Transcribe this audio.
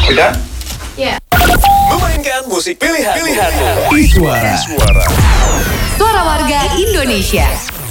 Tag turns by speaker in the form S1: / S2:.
S1: Sudah?
S2: Ya.
S3: Memainkan musik pilihanmu.
S4: Iswara.
S2: Suara warga Indonesia.